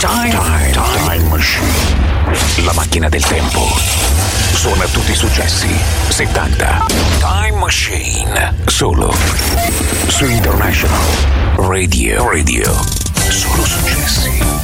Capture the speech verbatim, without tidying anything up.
Time, time, time machine. La macchina del tempo. Suona tutti i successi settanta. Time Machine. Solo su International Radio. Radio. Solo successi.